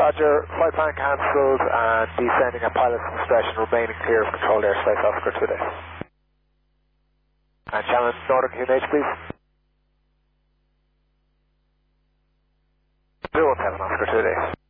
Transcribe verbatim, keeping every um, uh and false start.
Roger, flight plan cancelled and descending at pilot's discretion, remaining clear of controlled airspace, Oscar two days. And challenge Northern Q N H, please. zero one seven, Oscar two days.